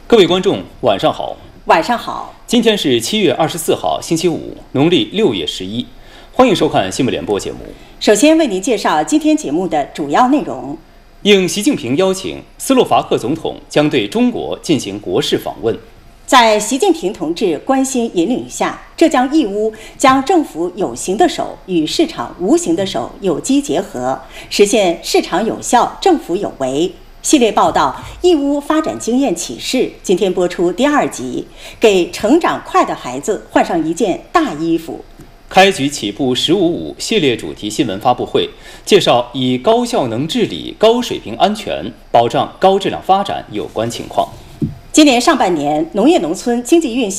各位观众，晚上好。 晚上好。 今天是7月24号，星期五，农历6月11。欢迎收看新闻联播节目。 首先为您介绍今天节目的主要内容。 应习近平邀请，斯洛伐克总统将对中国进行国事访问。 在习近平同志关心引领下，浙江义乌将政府有形的手与市场无形的手有机结合，实现市场有效、政府有为。系列报道《义乌发展经验启示》今天播出第2集，给成长快的孩子换上一件大衣服。 开局起步15.5系列主题新闻发布会，介绍以高效能治理、高水平安全保障高质量发展有关情况。 今年上半年，农业农村经济运行